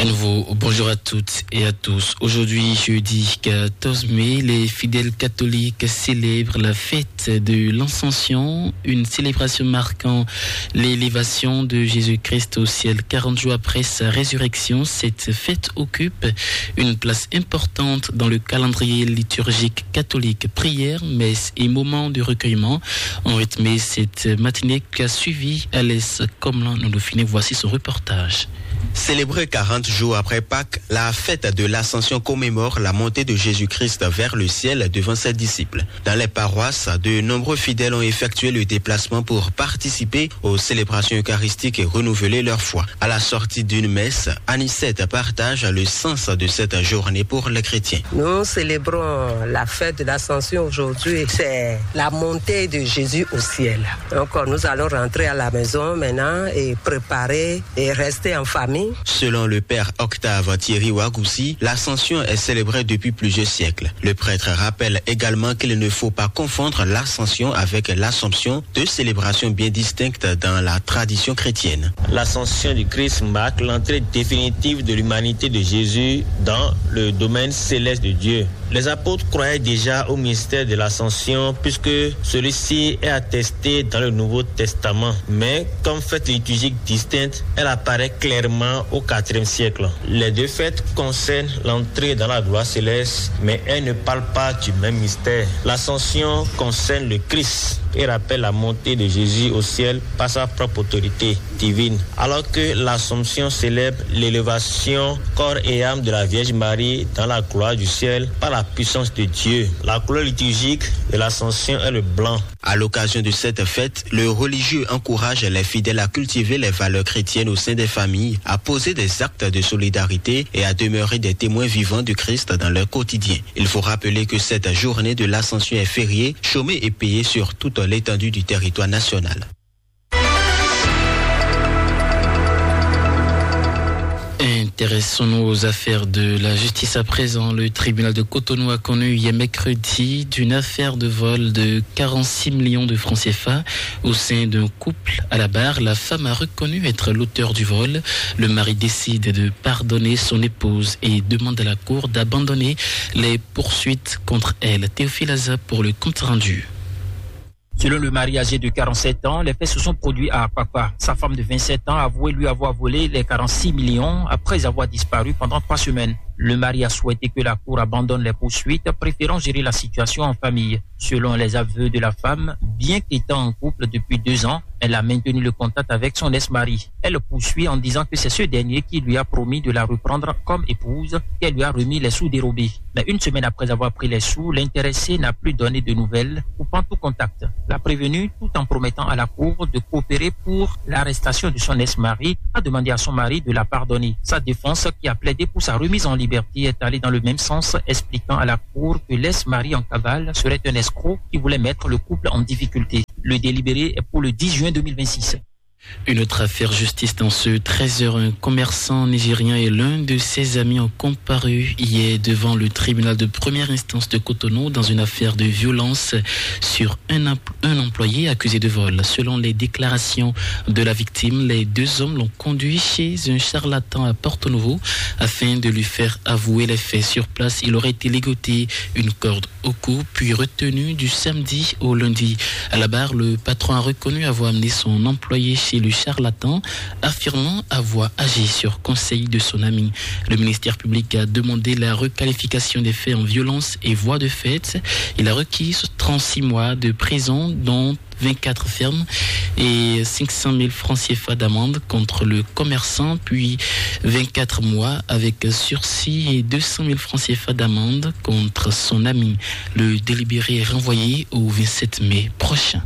À nouveau, bonjour à toutes et à tous. Aujourd'hui, jeudi 14 mai, les fidèles catholiques célèbrent la fête de l'Ascension, une célébration marquant l'élévation de Jésus-Christ au ciel 40 jours après sa résurrection. Cette fête occupe une place importante dans le calendrier liturgique catholique. Prières, messes et moments de recueillement ont rythmé cette matinée qui a suivi Alès Comlan. Nous finissons. Voici son reportage. Célébrée 40 jours après Pâques, la fête de l'Ascension commémore la montée de Jésus-Christ vers le ciel devant ses disciples. Dans les paroisses, de nombreux fidèles ont effectué le déplacement pour participer aux célébrations eucharistiques et renouveler leur foi. À la sortie d'une messe, Anicette partage le sens de cette journée pour les chrétiens. Nous célébrons la fête de l'Ascension aujourd'hui. C'est la montée de Jésus au ciel. Donc nous allons rentrer à la maison maintenant et préparer et rester en famille. Selon le père Octave Thierry Wagoussi, l'Ascension est célébrée depuis plusieurs siècles. Le prêtre rappelle également qu'il ne faut pas confondre l'Ascension avec l'Assomption, deux célébrations bien distinctes dans la tradition chrétienne. L'Ascension du Christ marque l'entrée définitive de l'humanité de Jésus dans le domaine céleste de Dieu. Les apôtres croyaient déjà au mystère de l'Ascension puisque celui-ci est attesté dans le Nouveau Testament. Mais comme fête liturgique distincte, elle apparaît clairement au IVe siècle. Les deux fêtes concernent l'entrée dans la gloire céleste, mais elles ne parlent pas du même mystère. L'Ascension concerne le Christ et rappelle la montée de Jésus au ciel par sa propre autorité divine, alors que l'Assomption célèbre l'élévation corps et âme de la Vierge Marie dans la gloire du ciel par la puissance de Dieu. La couleur liturgique de l'Ascension est le blanc. À l'occasion de cette fête, le religieux encourage les fidèles à cultiver les valeurs chrétiennes au sein des familles, à poser des actes de solidarité et à demeurer des témoins vivants du Christ dans leur quotidien. Il faut rappeler que cette journée de l'Ascension est fériée, chômée et payée sur toute l'étendue du territoire national. Intéressons-nous aux affaires de la justice à présent. Le tribunal de Cotonou a connu hier mercredi d'une affaire de vol de 46 millions de francs CFA au sein d'un couple à la barre. La femme a reconnu être l'auteur du vol. Le mari décide de pardonner son épouse et demande à la cour d'abandonner les poursuites contre elle. Théophile Aza pour le compte rendu. Selon le mari âgé de 47 ans, les faits se sont produits à Akpakpa. Sa femme de 27 ans a avoué lui avoir volé les 46 millions après avoir disparu pendant 3 semaines. Le mari a souhaité que la cour abandonne les poursuites, préférant gérer la situation en famille. Selon les aveux de la femme, bien qu'étant en couple depuis 2 ans, elle a maintenu le contact avec son ex-mari. Elle le poursuit en disant que c'est ce dernier qui lui a promis de la reprendre comme épouse, qu'elle lui a remis les sous dérobés. Mais 1 semaine après avoir pris les sous, l'intéressé n'a plus donné de nouvelles, coupant tout contact. La prévenue, tout en promettant à la cour de coopérer pour l'arrestation de son ex-mari, a demandé à son mari de la pardonner. Sa défense, qui a plaidé pour sa remise en liberté, est allée dans le même sens, expliquant à la cour que l'ex-mari en cavale serait un escroc qui voulait mettre le couple en difficulté. Le délibéré est pour le 10 juin 2026. Une autre affaire justice dans ce 13h. Un commerçant nigérien et l'un de ses amis ont comparu hier devant le tribunal de première instance de Cotonou dans une affaire de violence sur un employé accusé de vol. Selon les déclarations de la victime, les 2 hommes l'ont conduit chez un charlatan à Porto-Novo afin de lui faire avouer les faits. Sur place, il aurait été ligoté une corde au cou puis retenu du samedi au lundi. À la barre, le patron a reconnu avoir amené son employé chez le charlatan, affirmant avoir agi sur conseil de son ami. Le ministère public a demandé la requalification des faits en violence et voie de fait. Il a requis 36 mois de prison, dont 24 fermes et 500 000 francs CFA d'amende contre le commerçant, puis 24 mois avec sursis et 200 000 francs CFA d'amende contre son ami. Le délibéré est renvoyé au 27 mai prochain.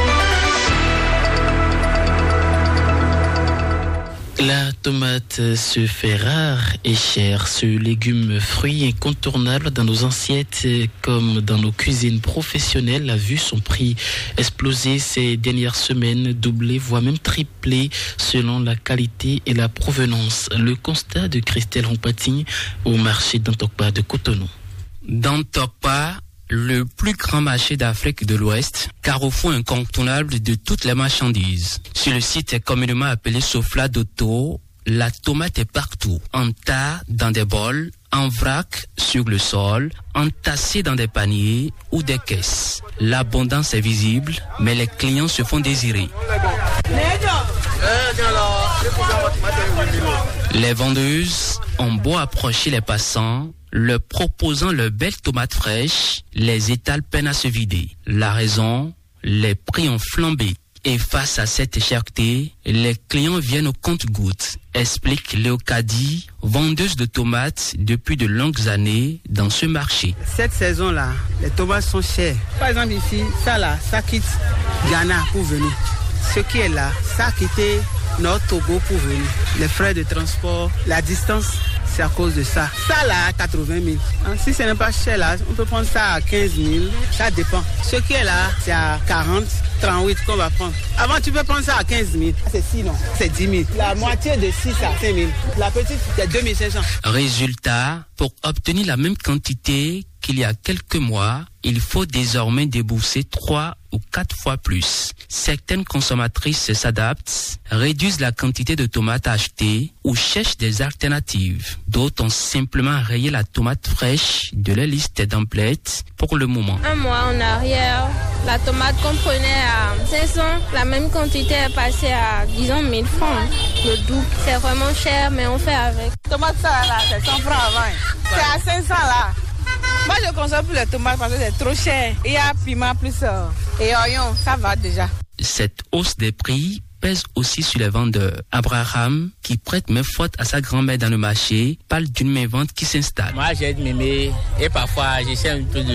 La tomate se fait rare et chère. Ce légume fruit incontournable dans nos assiettes comme dans nos cuisines professionnelles a vu son prix exploser ces dernières semaines, doubler voire même tripler selon la qualité et la provenance. Le constat de Christelle Rompatigne au marché d'Antokpa de Cotonou. D'Antokpa, le plus grand marché d'Afrique de l'Ouest, carrefour incontournable de toutes les marchandises. Sur le site est communément appelé Sofla d'Oto, la tomate est partout, en tas, dans des bols, en vrac, sur le sol, entassée dans des paniers ou des caisses. L'abondance est visible, mais les clients se font désirer. Les vendeuses ont beau approcher les passants, leur proposant leurs belles tomates fraîches, les étals peinent à se vider. La raison, les prix ont flambé. Et face à cette cherté, les clients viennent au compte-gouttes, explique Léocadie, vendeuse de tomates depuis de longues années dans ce marché. Cette saison-là, les tomates sont chères. Par exemple ici, ça quitte Ghana pour venir. Ce qui est là, ça a quitté notre Togo pour venir. Les frais de transport, la distance, c'est à cause de ça. Ça là, 80 000. Si ce n'est pas cher là, on peut prendre ça à 15 000. Ça dépend. Ce qui est là, c'est à 40, 38 qu'on va prendre. Avant, tu peux prendre ça à 15 000. C'est 6 non, c'est 10 000. La moitié de 6 à 5 000. La petite, c'est 2 500. Résultat, pour obtenir la même quantité qu'il y a quelques mois, il faut désormais débourser 3 ou 4 fois plus. Certaines consommatrices s'adaptent, réduisent la quantité de tomates achetées ou cherchent des alternatives. D'autres ont simplement rayé la tomate fraîche de leur liste d'emplettes pour le moment. Un mois en arrière, la tomate qu'on prenait à 500, la même quantité est passée à, disons, 1000 francs. Le double, c'est vraiment cher, mais on fait avec. Tomate ça là, c'est 100 francs avant. C'est à 500 là. Moi, je consomme plus les tomates parce que c'est trop cher. Il y a piment plus et oignon, ça va déjà. Cette hausse des prix pèse aussi sur les vendeurs. Abraham, qui prête main forte à sa grand-mère dans le marché, parle d'une main-vente qui s'installe. Moi, j'aide mémé et parfois, j'essaie un peu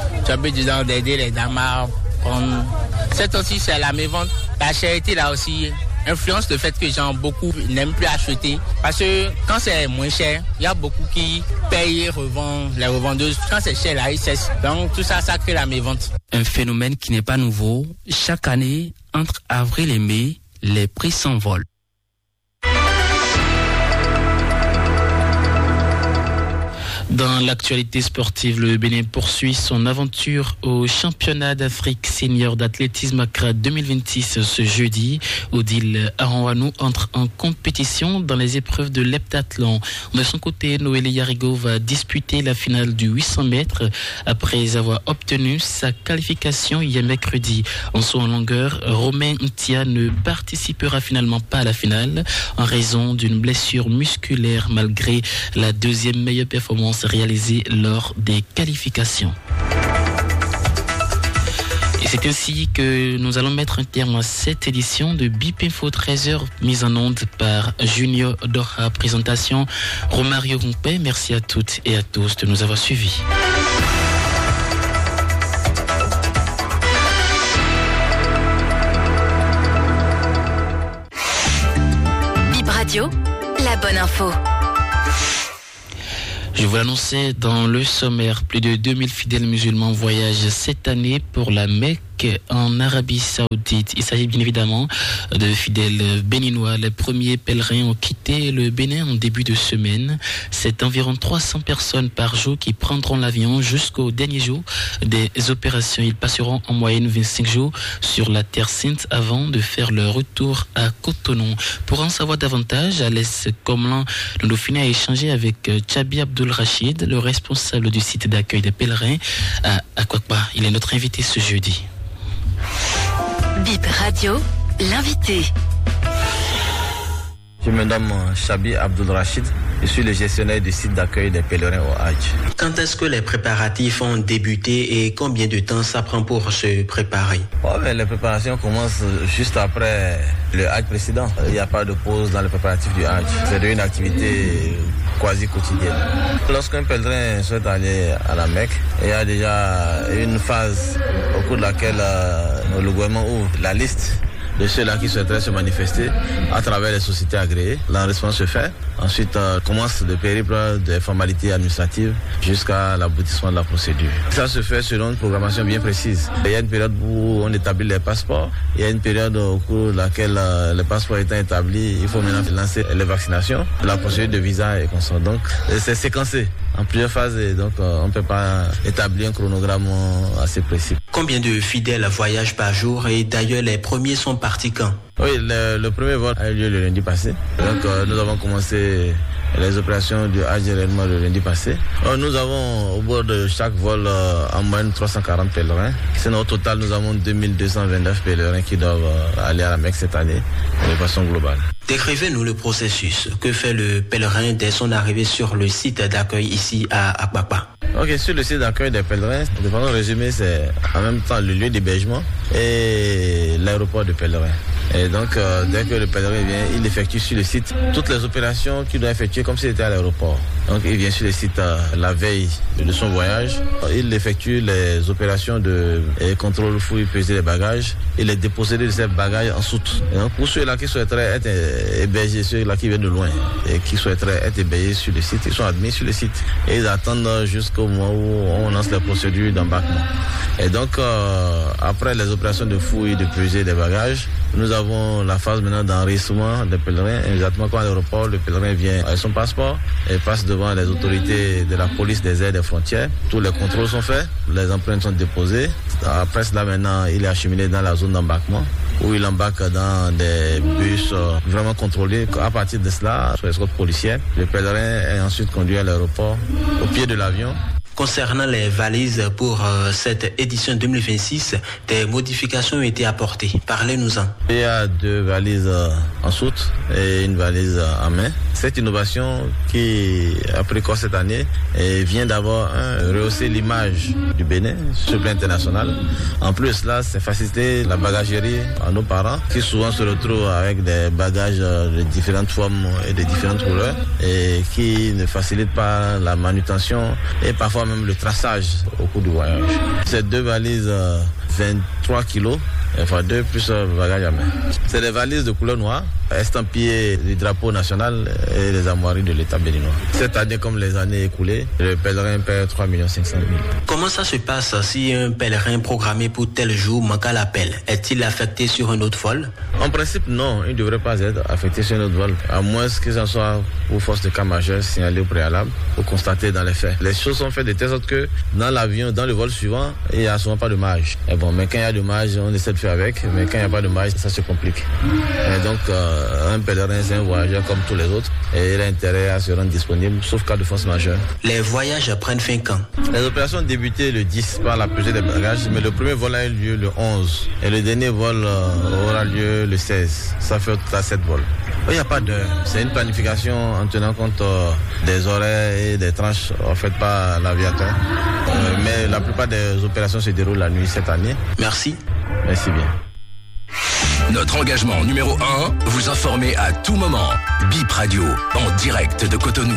d'aider les dames à prendre. C'est aussi, c'est la main-vente. La charité, là aussi, influence le fait que beaucoup n'aiment plus acheter. Parce que quand c'est moins cher, il y a beaucoup qui payent et revendent, les revendeuses. Quand c'est cher, là, ils cessent. Donc tout ça, ça crée la mévente. Un phénomène qui n'est pas nouveau. Chaque année, entre avril et mai, les prix s'envolent. Dans l'actualité sportive, le Bénin poursuit son aventure au championnat d'Afrique senior d'athlétisme Accra 2026 ce jeudi. Odile Aranwanou entre en compétition dans les épreuves de l'heptathlon. De son côté, Noélie Yarigo va disputer la finale du 800 mètres après avoir obtenu sa qualification hier mercredi. En saut en longueur, Romain Ntia ne participera finalement pas à la finale en raison d'une blessure musculaire malgré la deuxième meilleure performance réalisée lors des qualifications. Et c'est ainsi que nous allons mettre un terme à cette édition de BIP Info 13h mise en onde par Junior Dora. Présentation Romario Rompé. Merci à toutes et à tous de nous avoir suivis. BIP Radio, la bonne info. Je vous l'annonçais dans le sommaire, plus de 2000 fidèles musulmans voyagent cette année pour la Mecque en Arabie Saoudite. Il s'agit bien évidemment de fidèles béninois. Les premiers pèlerins ont quitté le Bénin en début de semaine. C'est environ 300 personnes par jour qui prendront l'avion jusqu'au dernier jour des opérations. Ils passeront en moyenne 25 jours sur la Terre Sainte avant de faire leur retour à Cotonou. Pour en savoir davantage, Alès Comlan, le Dauphiné, a échangé avec Tchabi Abdul Rachid, le responsable du site d'accueil des pèlerins à Akwakwa. Il est notre invité ce jeudi. BIP Radio, l'invité. Je me nomme Tchabi Abdul Rachid. Je suis le gestionnaire du site d'accueil des pèlerins au Hajj. Quand est-ce que les préparatifs ont débuté et combien de temps ça prend pour se préparer? Les préparations commencent juste après le Hajj précédent. Il n'y a pas de pause dans les préparatifs du Hajj. C'est une activité quasi quotidienne. Lorsqu'un pèlerin souhaite aller à la Mecque, il y a déjà une phase au cours de laquelle le gouvernement ouvre la liste de ceux-là qui souhaiteraient se manifester à travers les sociétés agréées. L'enregistrement se fait. Ensuite, commence le périple des formalités administratives jusqu'à l'aboutissement de la procédure. Ça se fait selon une programmation bien précise. Il y a une période où on établit les passeports. Il y a une période au cours de laquelle les passeports étant établis, il faut maintenant lancer les vaccinations. La procédure de visa est constante. Donc, c'est séquencé en plusieurs phases et donc on ne peut pas établir un chronogramme assez précis. Combien de fidèles voyagent par jour et d'ailleurs les premiers sont partis quand? Oui, le premier vol a eu lieu le lundi passé. Donc nous avons commencé les opérations du Hajj réellement le lundi passé. Nous avons au bord de chaque vol en moyenne 340 pèlerins. Sinon au total nous avons 2229 pèlerins qui doivent aller à la Mecque cette année de façon globale. Décrivez-nous le processus. Que fait le pèlerin dès son arrivée sur le site d'accueil ici à Akpakpa? Ok, sur le site d'accueil des pèlerins, de façon résumée, c'est en même temps le lieu d'hébergement et l'aéroport de pèlerins. Et donc, dès que le pèlerin vient, il effectue sur le site toutes les opérations qu'il doit effectuer comme s'il était à l'aéroport. Donc, il vient sur le site la veille de son voyage. Il effectue les opérations de contrôle, fouille, peser les bagages et les déposer de ces bagages en soute. Et donc, pour ceux-là qui souhaiteraient être hébergés, ceux-là qui viennent de loin et qui souhaiteraient être hébergés sur le site, ils sont admis sur le site. Et ils attendent jusqu'au moment où on lance les procédures d'embarquement. Et donc, après les opérations de fouille, de peser des bagages, nous avons la phase maintenant d'enregistrement des pèlerins. Exactement quand à l'aéroport, le pèlerin vient avec son passeport et passe devant les autorités de la police des airs des frontières. Tous les contrôles sont faits, les empreintes sont déposées. Après cela, maintenant, il est acheminé dans la zone d'embarquement où il embarque dans des bus vraiment contrôlés. À partir de cela, sur l'escorte policière, le pèlerin est ensuite conduit à l'aéroport au pied de l'avion. Concernant les valises pour cette édition 2026, des modifications ont été apportées. Parlez-nous-en. Il y a 2 valises en soute et une valise en main. Cette innovation qui a pris corps cette année vient d'avoir rehausser l'image du Bénin sur le plan international. En plus, là, c'est faciliter la bagagerie à nos parents qui souvent se retrouvent avec des bagages de différentes formes et de différentes couleurs et qui ne facilitent pas la manutention et parfois même le traçage au cours du voyage. Ces 2 valises 23 kilos, enfin 2 plus bagages à main. C'est des valises de couleur noire, estampillées du drapeau national et les armoiries de l'État béninois. Cette année, comme les années écoulées, le pèlerin perd 3 500 000. Comment ça se passe si un pèlerin programmé pour tel jour manque à l'appel? Est-il affecté sur un autre vol? En principe, non, il ne devrait pas être affecté sur un autre vol, à moins que ce soit pour force de cas majeure signalée au préalable ou constatée dans les faits. Les choses sont faites de telle sorte que dans l'avion, dans le vol suivant, il n'y a souvent pas de marge. Et bon, mais quand il y a de marge, on essaie de faire avec, mais quand il n'y a pas de marge, ça se complique. Et donc, un pèlerin, c'est un voyageur comme tous les autres, et il a intérêt à se rendre disponible, sauf cas de force majeure. Les voyages prennent fin quand? Les opérations ont débuté le 10 par la pesée des bagages, mais le premier vol a eu lieu le 11, et le dernier vol aura lieu le 16. Ça fait au total 7 vols. Il n'y a pas d'heure. C'est une planification en tenant compte des horaires et des tranches faites par l'aviateur. Mais la plupart des opérations se déroulent la nuit cette année. Merci. Merci bien. Notre engagement numéro 1, vous informer à tout moment. Bip Radio, en direct de Cotonou.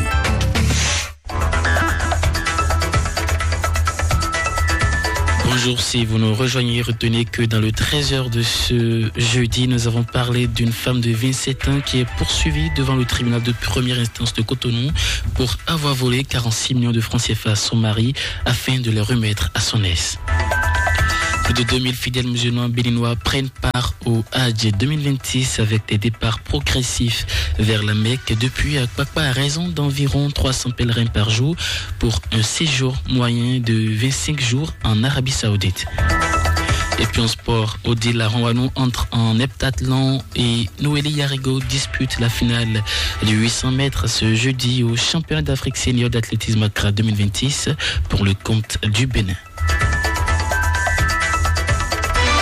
Bonjour, si vous nous rejoignez, retenez que dans le 13h de ce jeudi, nous avons parlé d'une femme de 27 ans qui est poursuivie devant le tribunal de première instance de Cotonou pour avoir volé 46 millions de francs CFA à son mari afin de les remettre à son ex. Plus de 2000 fidèles musulmans béninois prennent part au Hajj 2026 avec des départs progressifs vers la Mecque depuis Akpakpa à raison d'environ 300 pèlerins par jour pour un séjour moyen de 25 jours en Arabie Saoudite. Et puis en sport, Odile Ranwanou entre en heptathlon et Noélie Yarigo dispute la finale du 800 mètres ce jeudi au championnat d'Afrique senior d'athlétisme Accra 2026 pour le compte du Bénin.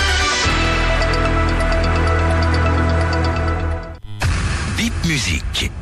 Bip Musique.